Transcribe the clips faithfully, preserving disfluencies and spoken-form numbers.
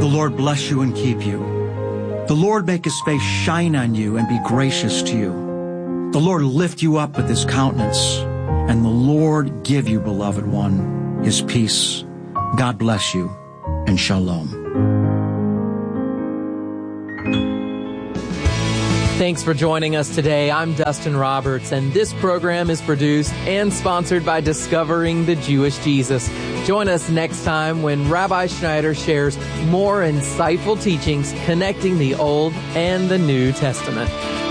The Lord bless you and keep you. The Lord make his face shine on you and be gracious to you. The Lord lift you up with his countenance, and the Lord give you, beloved one, his peace. God bless you, and shalom. Thanks for joining us today. I'm Dustin Roberts, and this program is produced and sponsored by Discovering the Jewish Jesus. Join us next time when Rabbi Schneider shares more insightful teachings connecting the Old and the New Testament.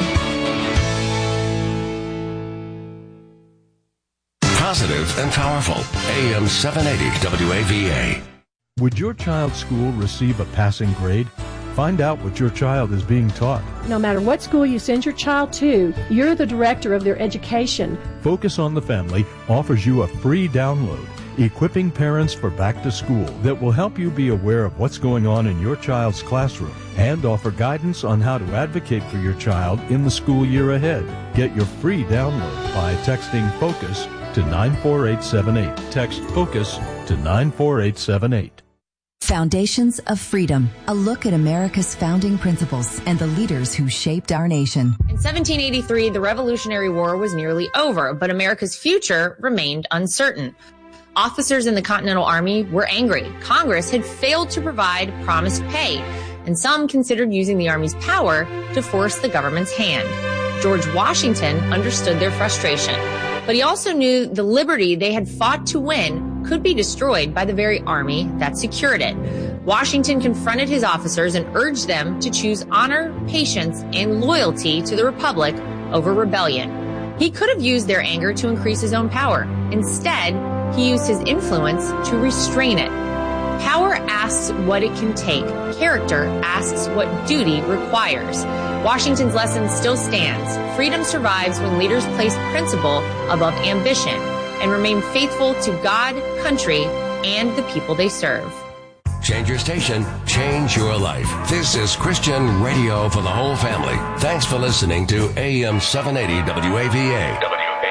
Positive and powerful. A M seven eighty W A V A. Would your child's school receive a passing grade? Find out what your child is being taught. No matter what school you send your child to, you're the director of their education. Focus on the Family offers you a free download, Equipping Parents for Back to School, that will help you be aware of what's going on in your child's classroom and offer guidance on how to advocate for your child in the school year ahead. Get your free download by texting FOCUS to nine four eight seven eight. Text FOCUS to nine four eight seven eight. Foundations of Freedom, a look at America's founding principles and the leaders who shaped our nation. In seventeen eighty-three, the Revolutionary War was nearly over, but America's future remained uncertain. Officers in the Continental Army were angry. Congress had failed to provide promised pay, and some considered using the Army's power to force the government's hand. George Washington understood their frustration, but he also knew the liberty they had fought to win could be destroyed by the very army that secured it. Washington confronted his officers and urged them to choose honor, patience, and loyalty to the Republic over rebellion. He could have used their anger to increase his own power. Instead, he used his influence to restrain it. Power asks what it can take. Character asks what duty requires. Washington's lesson still stands. Freedom survives when leaders place principle above ambition and remain faithful to God, country, and the people they serve. Change your station, change your life. This is Christian radio for the whole family. Thanks for listening to A M seven eighty W A V A.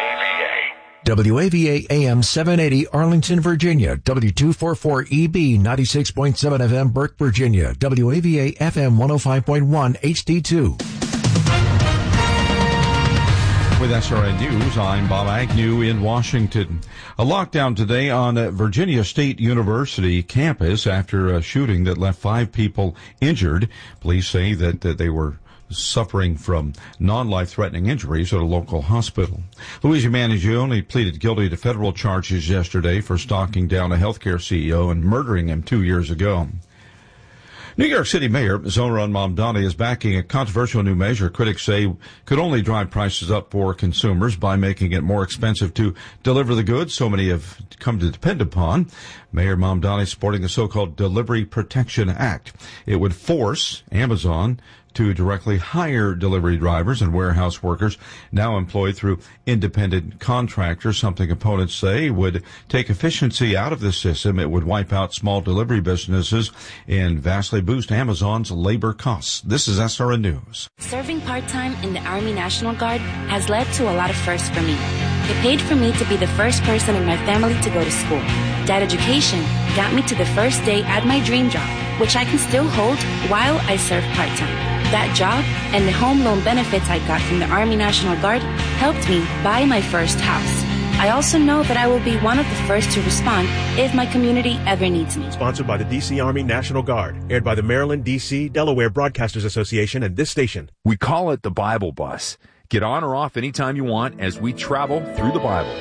W A V A A M seven eighty Arlington, Virginia. W two forty-four E B ninety-six point seven F M Burke, Virginia. W A V A F M one oh five point one H D two. With S R N News, I'm Bob Agnew in Washington. A lockdown today on a Virginia State University campus after a shooting that left five people injured. Police say that uh, they were suffering from non-life-threatening injuries at a local hospital. Luigi Mangione pleaded guilty to federal charges yesterday for stalking down a healthcare C E O and murdering him two years ago. New York City Mayor Zohran Mamdani is backing a controversial new measure critics say could only drive prices up for consumers by making it more expensive to deliver the goods so many have come to depend upon. Mayor Mamdani is supporting the so-called Delivery Protection Act. It would force Amazon to directly hire delivery drivers and warehouse workers now employed through independent contractors, something opponents say would take efficiency out of the system. It would wipe out small delivery businesses and vastly boost Amazon's labor costs. This is S R N News. Serving part-time in the Army National Guard has led to a lot of firsts for me. It paid for me to be the first person in my family to go to school. That education got me to the first day at my dream job, which I can still hold while I serve part-time. That job and the home loan benefits I got from the Army National Guard helped me buy my first house. I also know that I will be one of the first to respond if my community ever needs me. Sponsored by the D C Army National Guard, aired by the Maryland, D C, Delaware Broadcasters Association and this station. We call it the Bible Bus. Get on or off anytime you want as we travel through the Bible.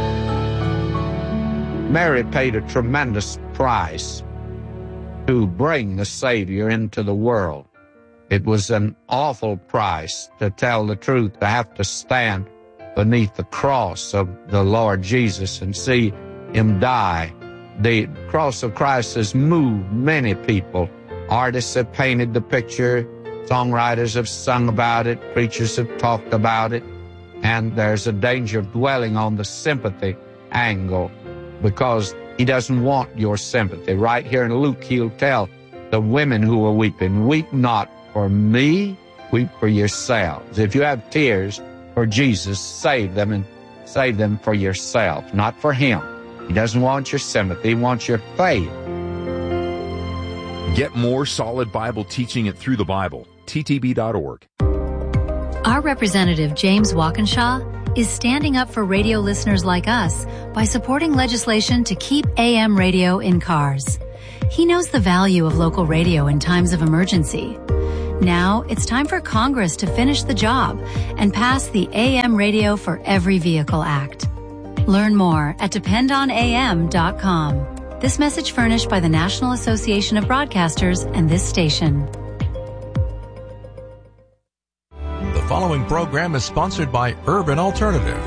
Mary paid a tremendous price to bring the Savior into the world. It was an awful price, to tell the truth, to have to stand beneath the cross of the Lord Jesus and see him die. The cross of Christ has moved many people. Artists have painted the picture, songwriters have sung about it, preachers have talked about it, and there's a danger of dwelling on the sympathy angle because he doesn't want your sympathy. Right here in Luke, he'll tell the women who are weeping, weep not for me, weep for yourselves. If you have tears for Jesus, save them and save them for yourself, not for him. He doesn't want your sympathy, he wants your faith. Get more solid Bible teaching it through the Bible. T T B dot org. Our representative, James Walkinshaw, is standing up for radio listeners like us by supporting legislation to keep A M radio in cars. He knows the value of local radio in times of emergency. Now it's time for Congress to finish the job and pass the A M Radio for Every Vehicle Act. Learn more at depend on A M dot com. This message furnished by the National Association of Broadcasters and this station. The following program is sponsored by Urban Alternative.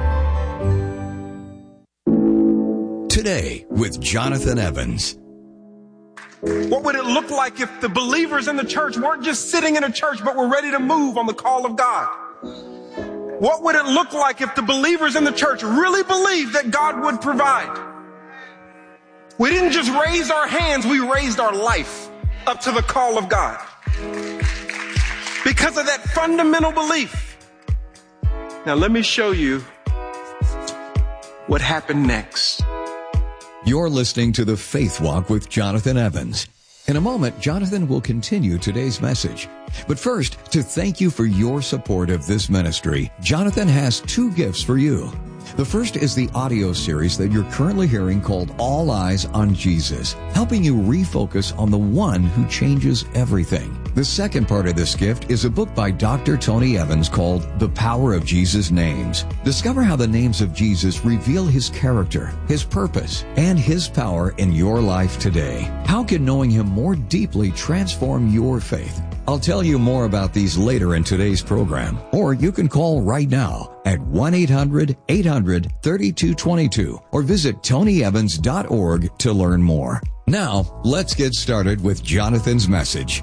Today with Jonathan Evans. What would it look like if the believers in the church weren't just sitting in a church, but were ready to move on the call of God? What would it look like if the believers in the church really believed that God would provide? We didn't just raise our hands, we raised our life up to the call of God. Because of that fundamental belief. Now let me show you what happened next. You're listening to The Faith Walk with Jonathan Evans. In a moment, Jonathan will continue today's message. But first, to thank you for your support of this ministry, Jonathan has two gifts for you. The first is the audio series that you're currently hearing called All Eyes on Jesus, helping you refocus on the one who changes everything. The second part of this gift is a book by Doctor Tony Evans called The Power of Jesus' Names. Discover how the names of Jesus reveal his character, his purpose, and his power in your life today. How can knowing him more deeply transform your faith? I'll tell you more about these later in today's program, or you can call right now at one eight hundred eight hundred thirty-two twenty-two or visit tony evans dot org to learn more. Now, let's get started with Jonathan's message.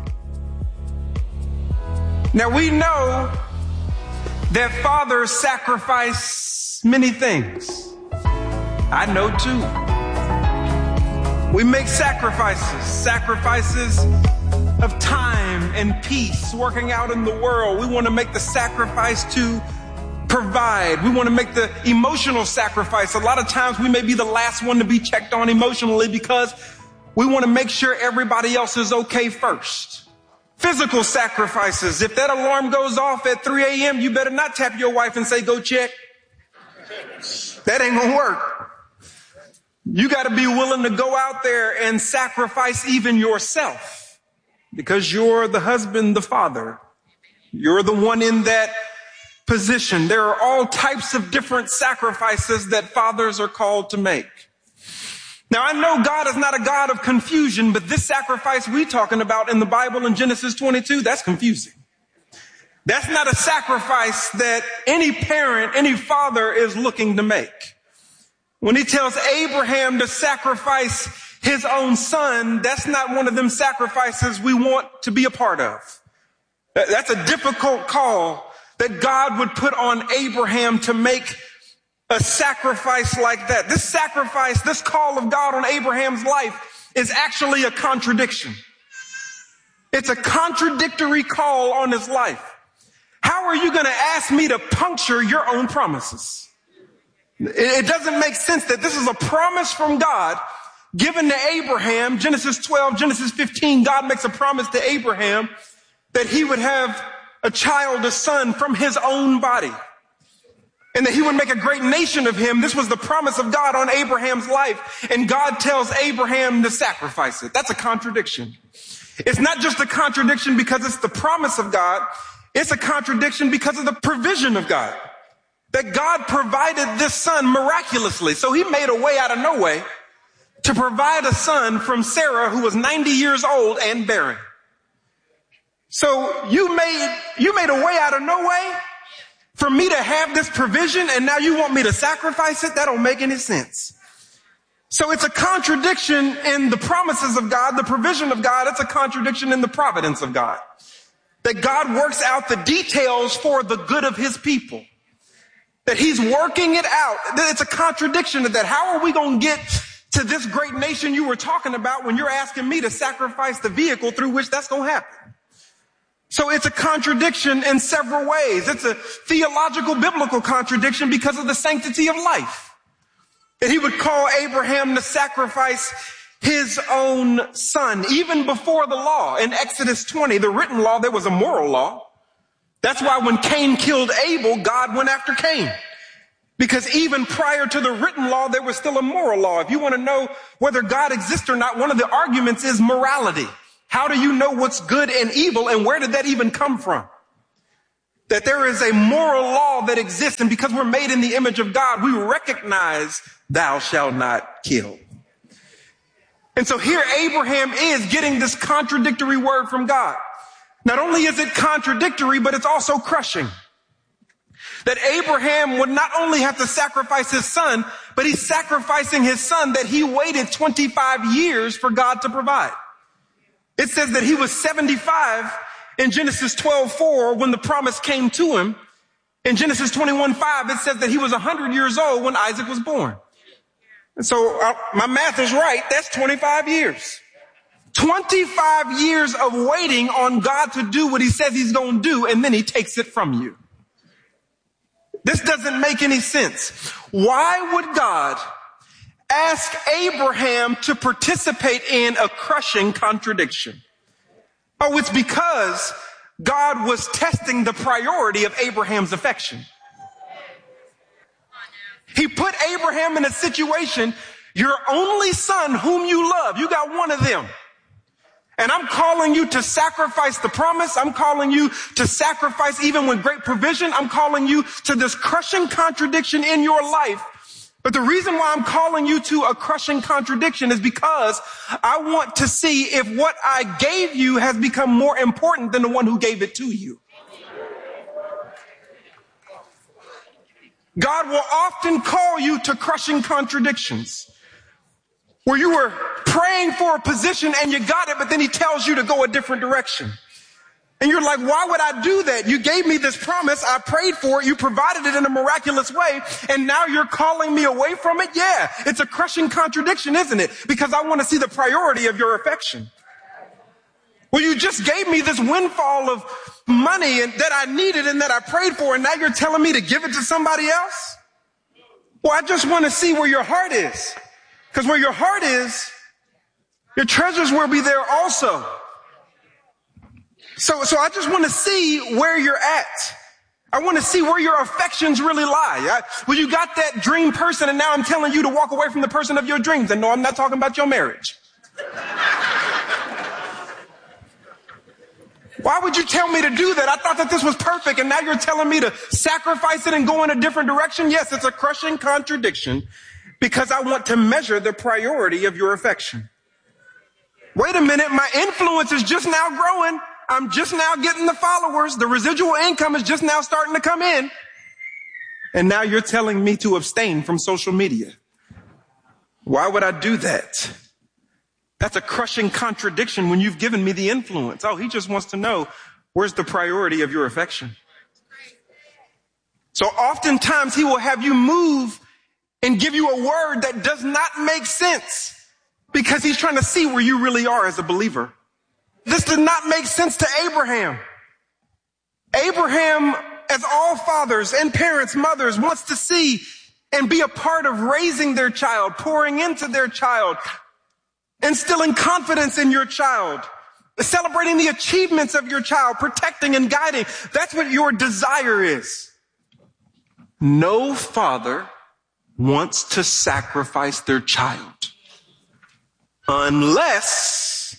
Now we know that fathers sacrifice many things. I know too. We make sacrifices, sacrifices of time and peace, working out in the world. We want to make the sacrifice to provide. We want to make the emotional sacrifice. A lot of times we may be the last one to be checked on emotionally because we want to make sure everybody else is okay first. Physical sacrifices. If that alarm goes off at three a.m., you better not tap your wife and say, go check. That ain't gonna work. You got to be willing to go out there and sacrifice even yourself. Because you're the husband, the father. You're the one in that position. There are all types of different sacrifices that fathers are called to make. Now, I know God is not a God of confusion, but this sacrifice we're talking about in the Bible in Genesis twenty-two, that's confusing. That's not a sacrifice that any parent, any father is looking to make. When he tells Abraham to sacrifice his own son, that's not one of them sacrifices we want to be a part of. That's a difficult call that God would put on Abraham to make a sacrifice like that. This sacrifice, this call of God on Abraham's life is actually a contradiction. It's a contradictory call on his life. How are you going to ask me to puncture your own promises? It doesn't make sense that this is a promise from God given to Abraham. Genesis twelve, Genesis fifteen, God makes a promise to Abraham that he would have a child, a son from his own body, and that he would make a great nation of him. This was the promise of God on Abraham's life, and God tells Abraham to sacrifice it. That's a contradiction. It's not just a contradiction because it's the promise of God. It's a contradiction because of the provision of God. That God provided this son miraculously. So he made a way out of no way to provide a son from Sarah, who was ninety years old and barren. So you made, you made a way out of no way for me to have this provision, and now you want me to sacrifice it? That don't make any sense. So it's a contradiction in the promises of God, the provision of God. It's a contradiction in the providence of God. That God works out the details for the good of his people. That he's working it out. It's a contradiction to that. How are we going to get to this great nation you were talking about when you're asking me to sacrifice the vehicle through which that's going to happen? So it's a contradiction in several ways. It's a theological, biblical contradiction because of the sanctity of life. That he would call Abraham to sacrifice his own son, even before the law. In Exodus twenty, the written law, there was a moral law. That's why when Cain killed Abel, God went after Cain. Because even prior to the written law, there was still a moral law. If you want to know whether God exists or not, one of the arguments is morality. How do you know what's good and evil, and where did that even come from? That there is a moral law that exists, and because we're made in the image of God, we recognize thou shalt not kill. And so here Abraham is getting this contradictory word from God. Not only is it contradictory, but it's also crushing. That Abraham would not only have to sacrifice his son, but he's sacrificing his son that he waited twenty-five years for God to provide. It says that he was seventy-five in Genesis twelve four when the promise came to him. In Genesis twenty-one five, it says that he was one hundred years old when Isaac was born. And so uh, my math is right. That's twenty-five years. twenty-five years of waiting on God to do what he says he's going to do, and then he takes it from you. This doesn't make any sense. Why would God ask Abraham to participate in a crushing contradiction? Oh, it's because God was testing the priority of Abraham's affection. He put Abraham in a situation, your only son whom you love, you got one of them. And I'm calling you to sacrifice the promise. I'm calling you to sacrifice even with great provision. I'm calling you to this crushing contradiction in your life. But the reason why I'm calling you to a crushing contradiction is because I want to see if what I gave you has become more important than the one who gave it to you. God will often call you to crushing contradictions. Where you were praying for a position and you got it, but then he tells you to go a different direction. And you're like, why would I do that? You gave me this promise. I prayed for it. You provided it in a miraculous way. And now you're calling me away from it? Yeah, it's a crushing contradiction, isn't it? Because I want to see the priority of your affection. Well, you just gave me this windfall of money and that I needed and that I prayed for, and now you're telling me to give it to somebody else? Well, I just want to see where your heart is. Because where your heart is, your treasures will be there also. So, so I just want to see where you're at. I want to see where your affections really lie. I, well, you got that dream person, and now I'm telling you to walk away from the person of your dreams. And no, I'm not talking about your marriage. Why would you tell me to do that? I thought that this was perfect, and now you're telling me to sacrifice it and go in a different direction? Yes, it's a crushing contradiction. Because I want to measure the priority of your affection. Wait a minute, my influence is just now growing. I'm just now getting the followers. The residual income is just now starting to come in. And now you're telling me to abstain from social media. Why would I do that? That's a crushing contradiction when you've given me the influence. Oh, he just wants to know, where's the priority of your affection? So oftentimes he will have you move and give you a word that does not make sense because he's trying to see where you really are as a believer. This did not make sense to Abraham. Abraham, as all fathers and parents, mothers, wants to see and be a part of raising their child, pouring into their child, instilling confidence in your child, celebrating the achievements of your child, protecting and guiding. That's what your desire is. No father wants to sacrifice their child unless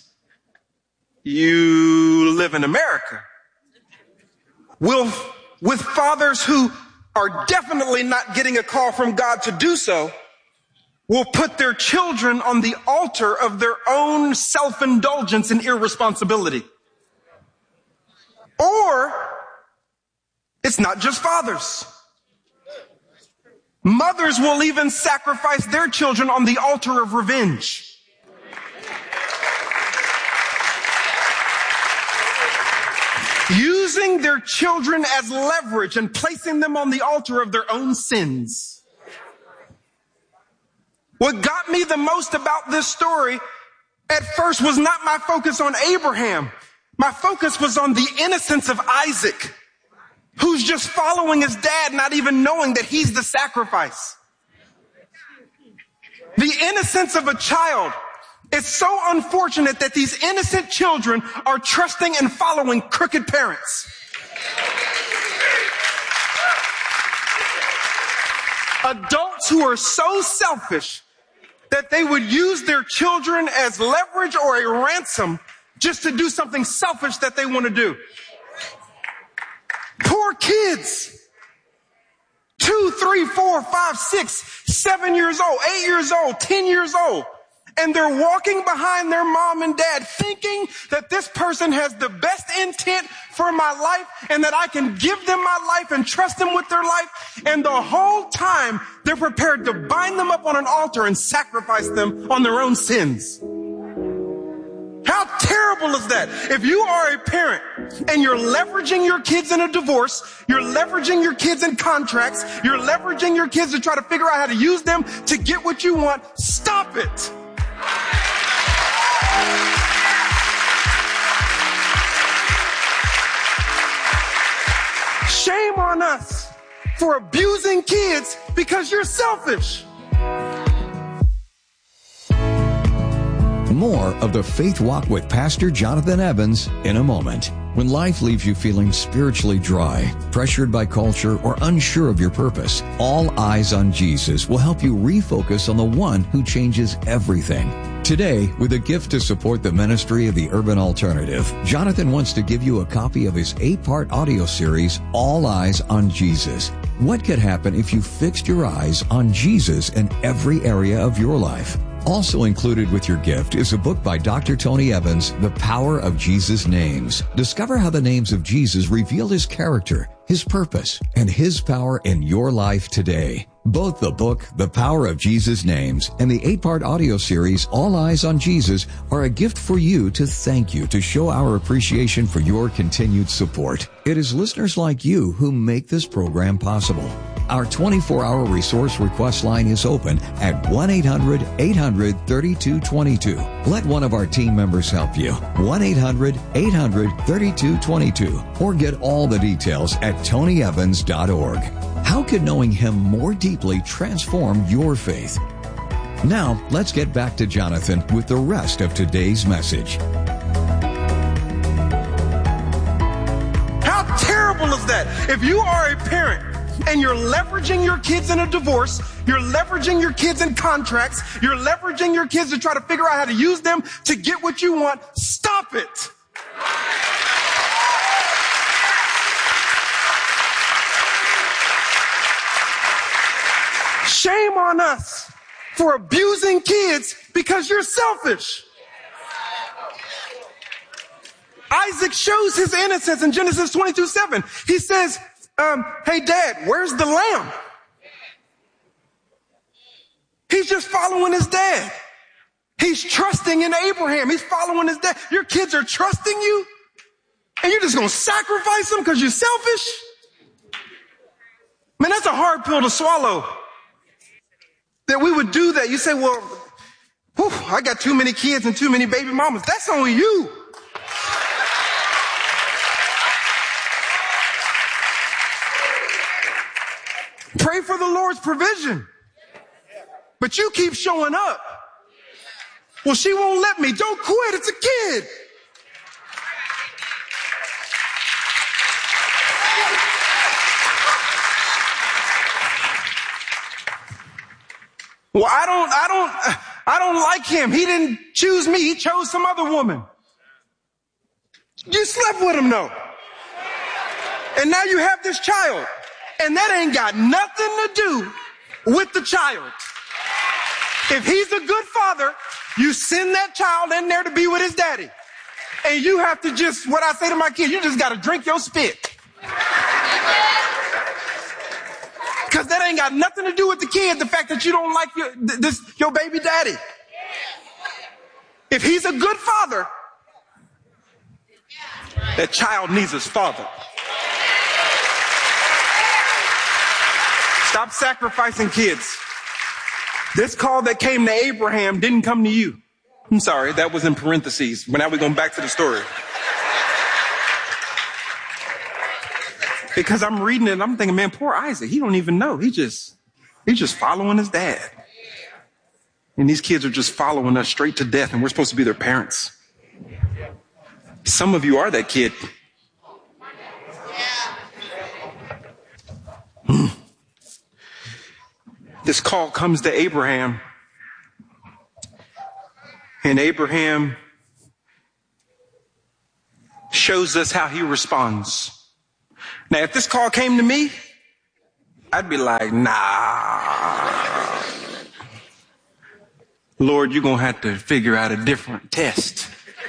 you live in America. Will, with fathers who are definitely not getting a call from God to do so, will put their children on the altar of their own self-indulgence and irresponsibility. Or it's not just fathers. Mothers will even sacrifice their children on the altar of revenge. Using their children as leverage and placing them on the altar of their own sins. What got me the most about this story at first was not my focus on Abraham. My focus was on the innocence of Isaac, who's just following his dad, not even knowing that he's the sacrifice. The innocence of a child It's so unfortunate that these innocent children are trusting and following crooked parents. Adults who are so selfish that they would use their children as leverage or a ransom just to do something selfish that they want to do. Poor kids. Two, three, four, five, six, seven years old, eight years old, ten years old. And they're walking behind their mom and dad thinking that this person has the best intent for my life and that I can give them my life and trust them with their life. And the whole time they're prepared to bind them up on an altar and sacrifice them on their own sins. How terrible is that? If you are a parent and you're leveraging your kids in a divorce, you're leveraging your kids in contracts, you're leveraging your kids to try to figure out how to use them to get what you want, stop it. Shame on us for abusing kids because you're selfish. More of the Faith Walk with Pastor Jonathan Evans in a moment. When life leaves you feeling spiritually dry, pressured by culture, or unsure of your purpose, All Eyes on Jesus will help you refocus on the one who changes everything. Today, with a gift to support the ministry of the Urban Alternative, Jonathan wants to give you a copy of his eight-part audio series, All Eyes on Jesus. What could happen if you fixed your eyes on Jesus in every area of your life? Also included with your gift is a book by Doctor Tony Evans, The Power of Jesus' Names. Discover how the names of Jesus reveal his character, his purpose, and his power in your life today. Both the book, The Power of Jesus' Names, and the eight-part audio series, All Eyes on Jesus, are a gift for you to thank you to show our appreciation for your continued support. It is listeners like you who make this program possible. Our twenty-four hour resource request line is open at one eight hundred eight hundred thirty-two twenty-two. Let one of our team members help you. one eight hundred eight hundred thirty-two twenty-two. Or get all the details at tony evans dot org. How could knowing him more deeply transform your faith? Now, let's get back to Jonathan with the rest of today's message. How terrible is that? If you are a parent and you're leveraging your kids in a divorce, you're leveraging your kids in contracts, you're leveraging your kids to try to figure out how to use them to get what you want, stop it. Shame on us for abusing kids because you're selfish. Isaac shows his innocence in Genesis twenty-two seven. He says, um, hey, Dad, where's the lamb? He's just following his dad. He's trusting in Abraham. He's following his dad. Your kids are trusting you, and you're just going to sacrifice them because you're selfish? Man, that's a hard pill to swallow. That we would do that. You say, well, whew, I got too many kids and too many baby mamas. That's on you. Pray for the Lord's provision. But you keep showing up. Well, she won't let me. Don't quit. It's a kid. Well, I don't, I don't, I don't like him. He didn't choose me. He chose some other woman. You slept with him, though. And now you have this child. And that ain't got nothing to do with the child. If he's a good father, you send that child in there to be with his daddy. And you have to just, what I say to my kids, you just got to drink your spit. Because that ain't got nothing to do with the kid, the fact that you don't like your, this, your baby daddy. If he's a good father, that child needs his father. Stop sacrificing kids. This call that came to Abraham didn't come to you. I'm sorry, that was in parentheses. But now we're going back to the story. Because I'm reading it and I'm thinking, man, poor Isaac. He don't even know. He just, he's just following his dad. And these kids are just following us straight to death, and we're supposed to be their parents. Some of you are that kid. Hmm. This call comes to Abraham. And Abraham shows us how he responds. Now, if this call came to me, I'd be like, nah. Lord, you're going to have to figure out a different test.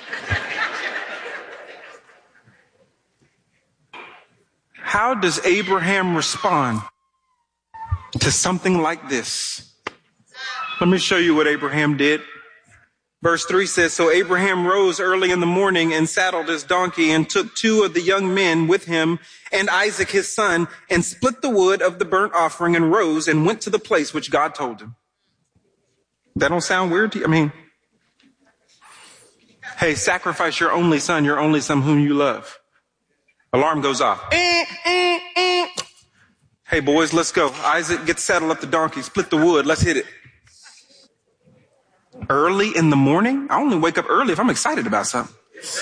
How does Abraham respond to something like this? Let me show you what Abraham did. Verse three says, so Abraham rose early in the morning and saddled his donkey and took two of the young men with him and Isaac his son and split the wood of the burnt offering and rose and went to the place which God told him. That don't sound weird to you? I mean, hey, sacrifice your only son, your only son whom you love. Alarm goes off. Eh, eh, eh. Hey, boys, let's go. Isaac, get saddled up the donkey, split the wood. Let's hit it. Early in the morning? I only wake up early if I'm excited about something.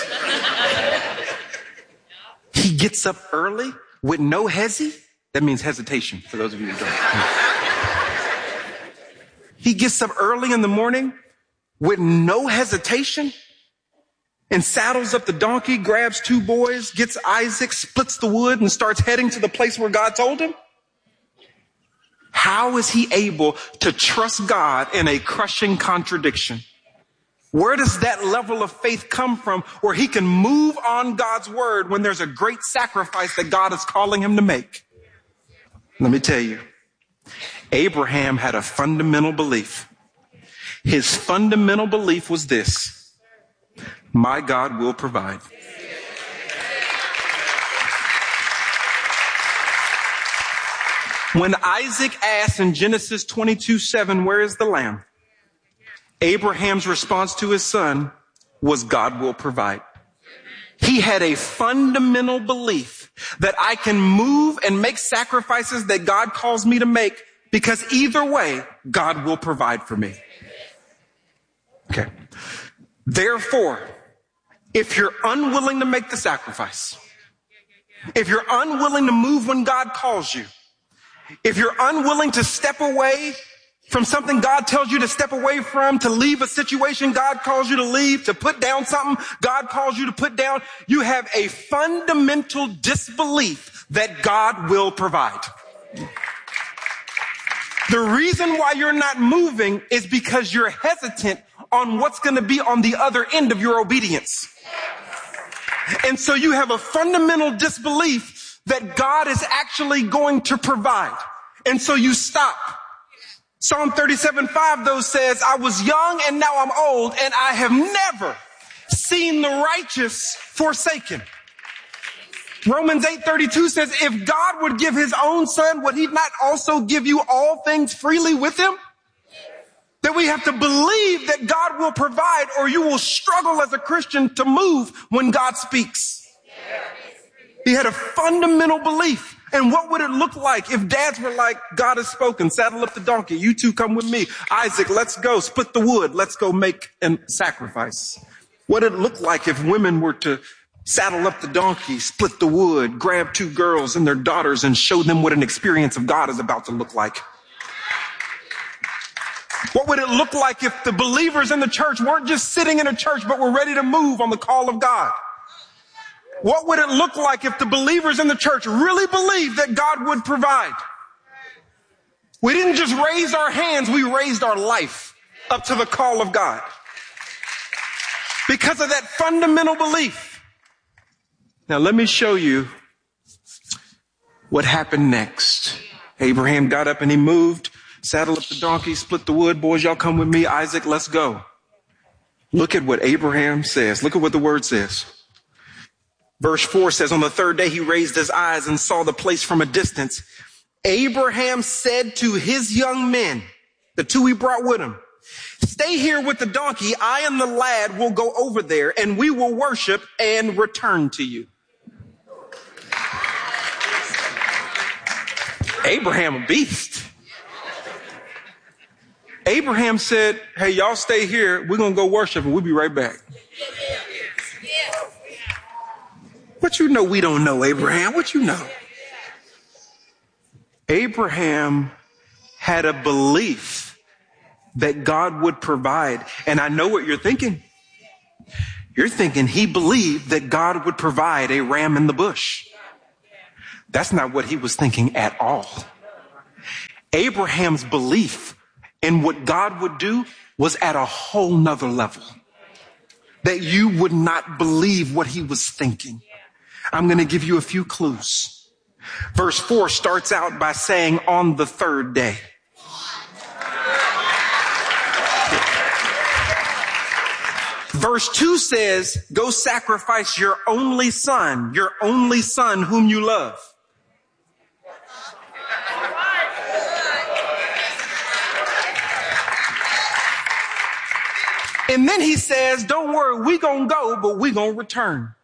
He gets up early with no hesi. That means hesitation, for those of you who don't. He gets up early in the morning with no hesitation and saddles up the donkey, grabs two boys, gets Isaac, splits the wood, and starts heading to the place where God told him. How is he able to trust God in a crushing contradiction? Where does that level of faith come from where he can move on God's word when there's a great sacrifice that God is calling him to make? Let me tell you, Abraham had a fundamental belief. His fundamental belief was this: my God will provide. When Isaac asked in Genesis twenty-two seven, where is the lamb? Abraham's response to his son was, God will provide. He had a fundamental belief that I can move and make sacrifices that God calls me to make because either way, God will provide for me. Okay. Therefore, if you're unwilling to make the sacrifice, if you're unwilling to move when God calls you, if you're unwilling to step away from something God tells you to step away from, to leave a situation God calls you to leave, to put down something God calls you to put down, you have a fundamental disbelief that God will provide. The reason why you're not moving is because you're hesitant on what's going to be on the other end of your obedience. And so you have a fundamental disbelief that God is actually going to provide. And so you stop. Psalm thirty-seven five though says, I was young and now I'm old and I have never seen the righteous forsaken. Romans eight thirty-two says, if God would give his own son, would he not also give you all things freely with him? That we have to believe that God will provide, or you will struggle as a Christian to move when God speaks. He had a fundamental belief. And what would it look like if dads were like, God has spoken, saddle up the donkey, you two come with me. Isaac, let's go, split the wood, let's go make a sacrifice. What would it look like if women were to saddle up the donkey, split the wood, grab two girls and their daughters and show them what an experience of God is about to look like? What would it look like if the believers in the church weren't just sitting in a church, but were ready to move on the call of God? What would it look like if the believers in the church really believed that God would provide? We didn't just raise our hands, we raised our life up to the call of God. Because of that fundamental belief. Now let me show you what happened next. Abraham got up and he moved, saddled up the donkey, split the wood. Boys, y'all come with me. Isaac, let's go. Look at what Abraham says. Look at what the word says. Verse four says, on the third day he raised his eyes and saw the place from a distance. Abraham said to his young men, the two he brought with him, stay here with the donkey. I and the lad will go over there and we will worship and return to you. Abraham, a beast. Abraham said, hey, y'all stay here. We're going to go worship and we'll be right back. What you know we don't know, Abraham? What you know? Abraham had a belief that God would provide. And I know what you're thinking. You're thinking he believed that God would provide a ram in the bush. That's not what he was thinking at all. Abraham's belief in what God would do was at a whole nother level. That you would not believe what he was thinking. I'm going to give you a few clues. Verse four starts out by saying, on the third day. Verse two says, go sacrifice your only son, your only son whom you love. And then he says, don't worry, we gonna go, but we gonna return.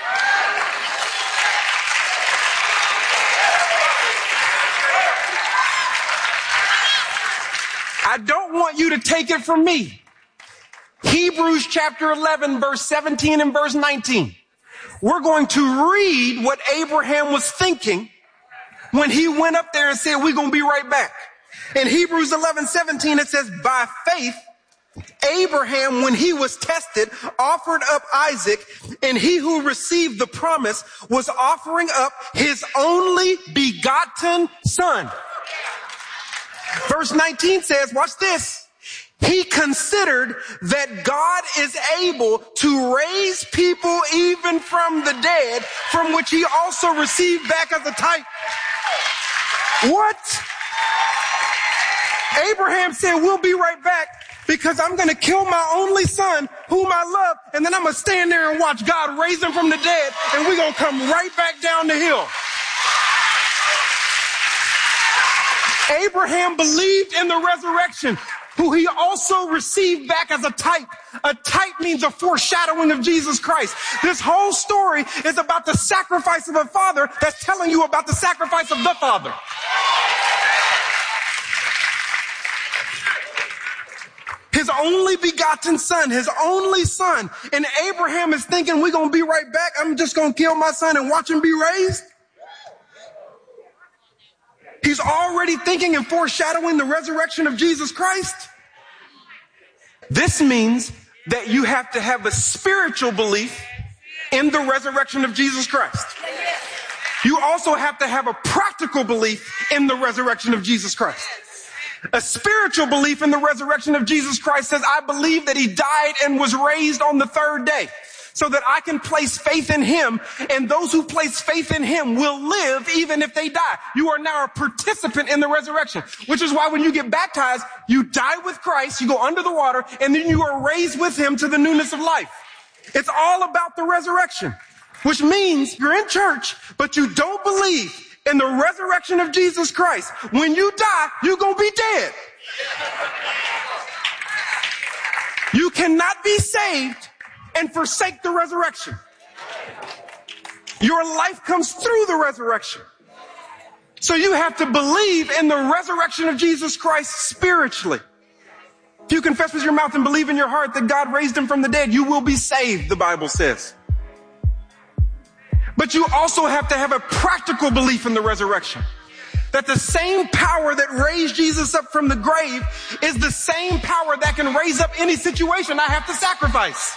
I don't want you to take it from me. Hebrews chapter eleven, verse seventeen and verse nineteen. We're going to read what Abraham was thinking when he went up there and said, we're going to be right back. In Hebrews eleven, seventeen, it says, by faith, Abraham, when he was tested, offered up Isaac, and he who received the promise was offering up his only begotten son. Verse nineteen says, watch this. He considered that God is able to raise people even from the dead, from which he also received back as a type. What? Abraham said, we'll be right back because I'm going to kill my only son whom I love, and then I'm going to stand there and watch God raise him from the dead, and we're going to come right back down the hill. Abraham believed in the resurrection, who he also received back as a type. A type means a foreshadowing of Jesus Christ. This whole story is about the sacrifice of a father that's telling you about the sacrifice of the Father. His only begotten son, his only son. And Abraham is thinking, we're going to be right back. I'm just going to kill my son and watch him be raised. He's already thinking and foreshadowing the resurrection of Jesus Christ. This means that you have to have a spiritual belief in the resurrection of Jesus Christ. You also have to have a practical belief in the resurrection of Jesus Christ. A spiritual belief in the resurrection of Jesus Christ says, I believe that he died and was raised on the third day, so that I can place faith in him, and those who place faith in him will live even if they die. You are now a participant in the resurrection, which is why when you get baptized, you die with Christ, you go under the water, and then you are raised with him to the newness of life. It's all about the resurrection, which means you're in church, but you don't believe in the resurrection of Jesus Christ. When you die, you're going to be dead. You cannot be saved and forsake the resurrection. Your life comes through the resurrection. So you have to believe in the resurrection of Jesus Christ spiritually. If you confess with your mouth and believe in your heart that God raised him from the dead, you will be saved, the Bible says. But you also have to have a practical belief in the resurrection. That the same power that raised Jesus up from the grave is the same power that can raise up any situation I have to sacrifice.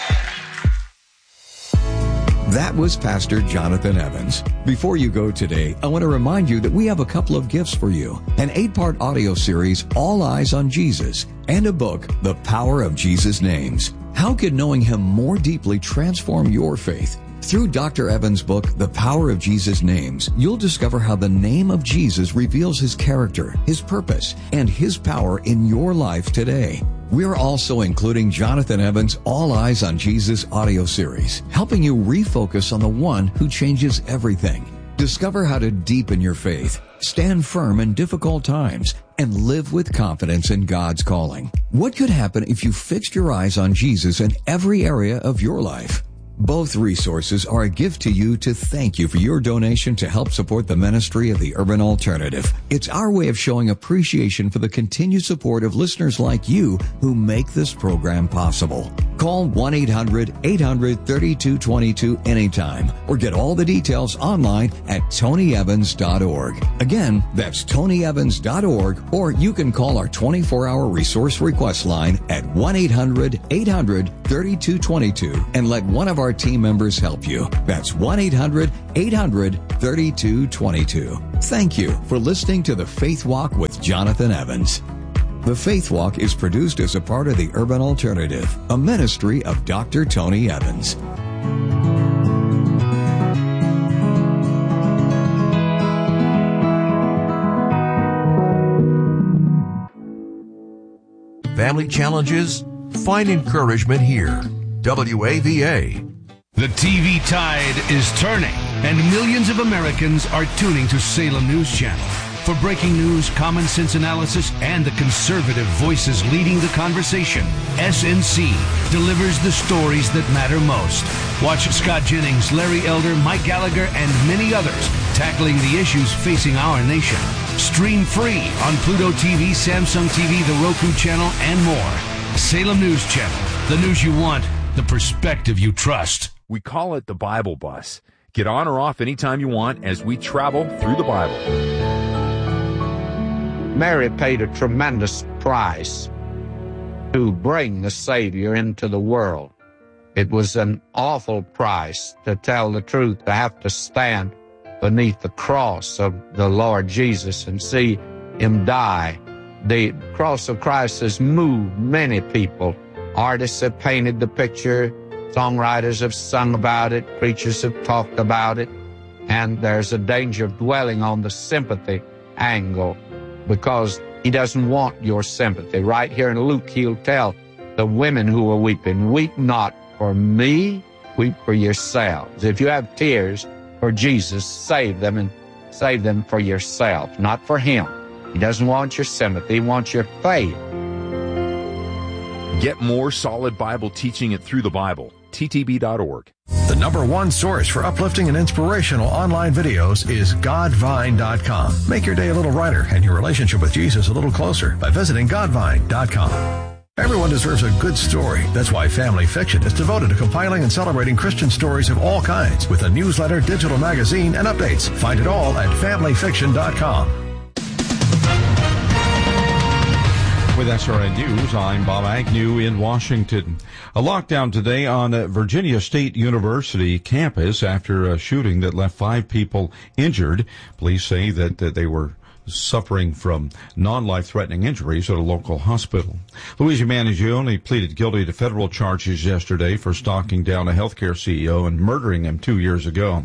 That was Pastor Jonathan Evans. Before you go today, I want to remind you that we have a couple of gifts for you. An eight-part audio series, All Eyes on Jesus, and a book, The Power of Jesus' Names. How can knowing him more deeply transform your faith? Through Doctor Evans' book, The Power of Jesus' Names, you'll discover how the name of Jesus reveals his character, his purpose, and his power in your life today. We're also including Jonathan Evans' All Eyes on Jesus audio series, helping you refocus on the one who changes everything. Discover how to deepen your faith, stand firm in difficult times, and live with confidence in God's calling. What could happen if you fixed your eyes on Jesus in every area of your life? Both resources are a gift to you to thank you for your donation to help support the ministry of the Urban Alternative. It's our way of showing appreciation for the continued support of listeners like you who make this program possible. Call one eight hundred eight hundred thirty-two twenty-two anytime or get all the details online at tony evans dot org. Again, that's tony evans dot org, or you can call our twenty-four hour resource request line at one eight hundred eight hundred thirty-two twenty-two and let one of our team members help you. That's one eight hundred eight hundred thirty-two twenty-two. Thank you for listening to The Faith Walk with Jonathan Evans. The Faith Walk is produced as a part of the Urban Alternative, a ministry of Doctor Tony Evans. Family challenges? Find encouragement here. W A V A. The T V tide is turning, and millions of Americans are tuning to Salem News Channel. For breaking news, common sense analysis, and the conservative voices leading the conversation, S N C delivers the stories that matter most. Watch Scott Jennings, Larry Elder, Mike Gallagher, and many others tackling the issues facing our nation. Stream free on Pluto T V, Samsung T V, the Roku channel, and more. Salem News Channel. The news you want, the perspective you trust. We call it the Bible Bus. Get on or off anytime you want as we travel through the Bible. Mary paid a tremendous price to bring the Savior into the world. It was an awful price, to tell the truth, to have to stand beneath the cross of the Lord Jesus and see him die. The cross of Christ has moved many people. Artists have painted the picture, songwriters have sung about it, preachers have talked about it, and there's a danger of dwelling on the sympathy angle, because he doesn't want your sympathy. Right here in Luke, he'll tell the women who are weeping, weep not for me, weep for yourselves. If you have tears for Jesus, save them, and save them for yourself, not for him. He doesn't want your sympathy, he wants your faith. Get more solid Bible teaching it through the Bible. T T B dot org. The number one source for uplifting and inspirational online videos is Godvine dot com. Make your day a little brighter and your relationship with Jesus a little closer by visiting Godvine dot com. Everyone deserves a good story. That's why Family Fiction is devoted to compiling and celebrating Christian stories of all kinds with a newsletter, digital magazine, and updates. Find it all at family fiction dot com. With S R N News, I'm Bob Agnew in Washington. A lockdown today on a Virginia State University campus after a shooting that left five people injured. Police say that, that they were suffering from non-life-threatening injuries at a local hospital. Luigi Mangione pleaded guilty to federal charges yesterday for stalking down a healthcare C E O and murdering him two years ago.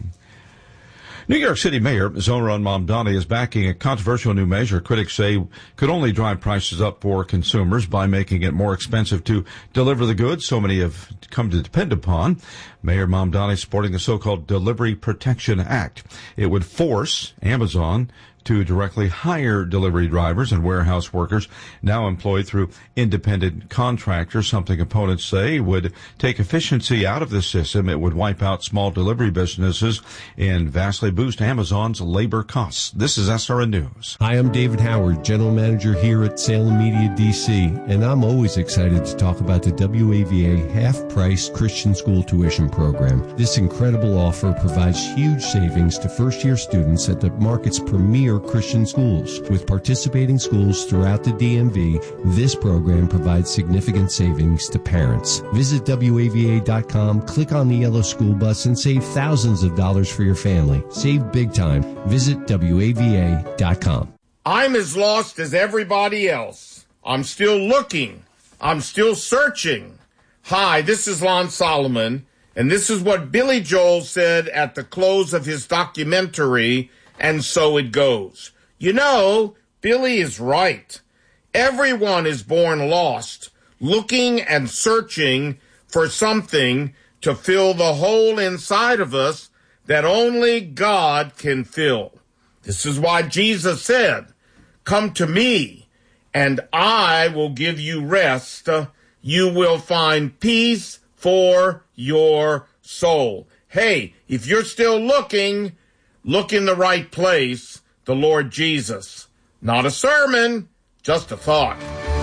New York City Mayor Zohran Mamdani is backing a controversial new measure critics say could only drive prices up for consumers by making it more expensive to deliver the goods so many have come to depend upon. Mayor Mamdani is supporting the so-called Delivery Protection Act. It would force Amazon to directly hire delivery drivers and warehouse workers now employed through independent contractors, something opponents say would take efficiency out of the system. It would wipe out small delivery businesses and vastly boost Amazon's labor costs. This is S R N News. Hi, I'm David Howard, General Manager here at Salem Media D C, and I'm always excited to talk about the W A V A half-price Christian school tuition program. This incredible offer provides huge savings to first-year students at the market's premier Christian schools. With participating schools throughout the D M V, this program provides significant savings to parents. Visit W A V A dot com, click on the yellow school bus, and save thousands of dollars for your family. Save big time. Visit W A V A dot com. I'm as lost as everybody else. I'm still looking. I'm still searching. Hi, this is Lon Solomon, and this is what Billy Joel said at the close of his documentary, And So It Goes. You know, Billy is right. Everyone is born lost, looking and searching for something to fill the hole inside of us that only God can fill. This is why Jesus said, "Come to me, and I will give you rest. You will find peace for your soul. Hey, if you're still looking, look in the right place, the Lord Jesus. Not a sermon, just a thought.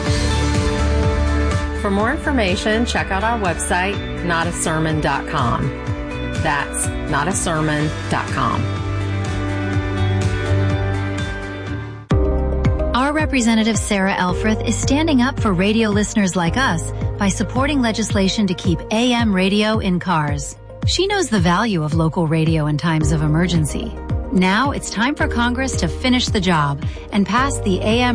For more information, check out our website, not a sermon dot com. That's not a sermon dot com. Our representative Sarah Elfreth is standing up for radio listeners like us by supporting legislation to keep A M radio in cars. She knows the value of local radio in times of emergency. Now it's time for Congress to finish the job and pass the A M